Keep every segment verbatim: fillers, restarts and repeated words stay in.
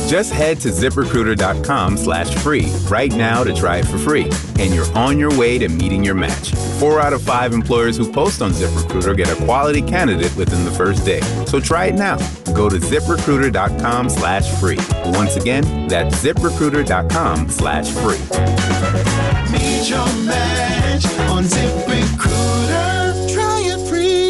Just head to ZipRecruiter.com slash free right now to try it for free. And you're on your way to meeting your match. Four out of five employers who post on ZipRecruiter get a quality candidate within the first day. So try it now. Go to ZipRecruiter.com slash free. Once again, that's ZipRecruiter.com slash free. Meet your match on ZipRecruiter. Try it free.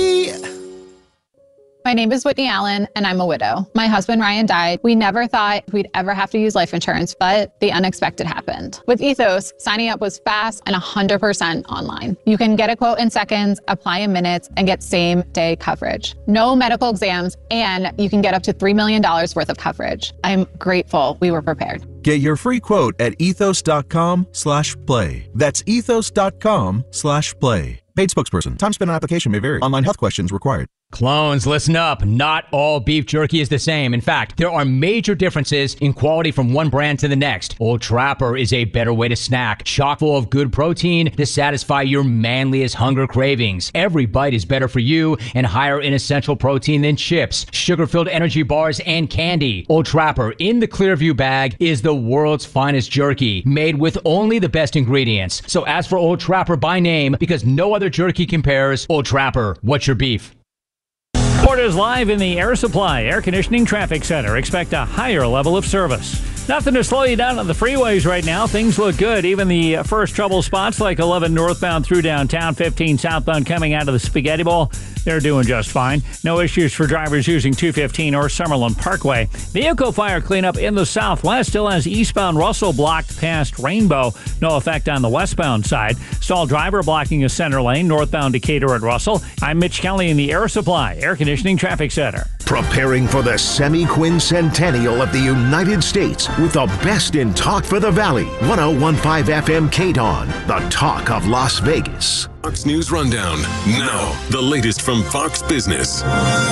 My name is Whitney Allen, and I'm a widow. My husband, Ryan, died. We never thought we'd ever have to use life insurance, but the unexpected happened. With Ethos, signing up was fast and one hundred percent online. You can get a quote in seconds, apply in minutes, and get same-day coverage. No medical exams, and you can get up to three million dollars worth of coverage. I'm grateful we were prepared. Get your free quote at ethos.com slash play. That's ethos.com slash play. Paid spokesperson. Time spent on application may vary. Online health questions required. Clones, listen up. Not all beef jerky is the same. In fact, there are major differences in quality from one brand to the next. Old Trapper is a better way to snack, chock full of good protein to satisfy your manliest hunger cravings. Every bite is better for you and higher in essential protein than chips, sugar-filled energy bars, and candy. Old Trapper in the Clearview bag is the world's finest jerky, made with only the best ingredients. So ask for Old Trapper by name because no other jerky compares. Old Trapper, what's your beef? Reporters live in the Air Supply Air Conditioning Traffic Center. Expect a higher level of service. Nothing to slow you down on the freeways right now. Things look good. Even the first trouble spots like eleven northbound through downtown, fifteen southbound coming out of the Spaghetti Bowl, they're doing just fine. No issues for drivers using two fifteen or Summerlin Parkway. Vehicle fire cleanup in the southwest still has eastbound Russell blocked past Rainbow. No effect on the westbound side. Stalled driver blocking a center lane northbound Decatur at Russell. I'm Mitch Kelly in the Air Supply Air Conditioning Traffic Center. Preparing for the semi-quincentennial of the United States with the best in talk for the Valley. one oh one point five F M K D O N, the talk of Las Vegas. Fox News Rundown. Now, the latest from Fox Business.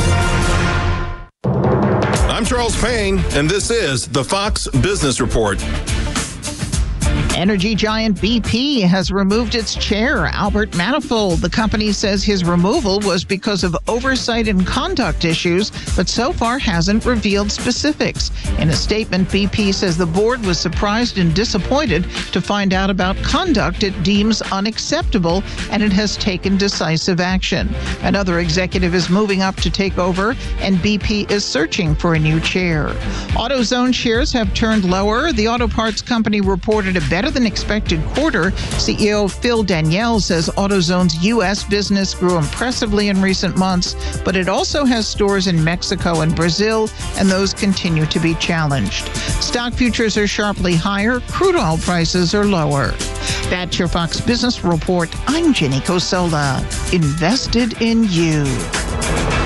I'm Charles Payne, and this is the Fox Business Report. Energy giant B P has removed its chair, Albert Manifold. The company says his removal was because of oversight and conduct issues, but so far hasn't revealed specifics. In a statement, B P says the board was surprised and disappointed to find out about conduct it deems unacceptable, and it has taken decisive action. Another executive is moving up to take over, and B P is searching for a new chair. AutoZone shares have turned lower. The auto parts company reported a better than expected quarter. C E O Phil Danielle says AutoZone's U S business grew impressively in recent months, but it also has stores in Mexico and Brazil, and those continue to be challenged. Stock futures are sharply higher. Crude oil prices are lower. That's your Fox Business Report. I'm Jenny Cosola. Invested in you.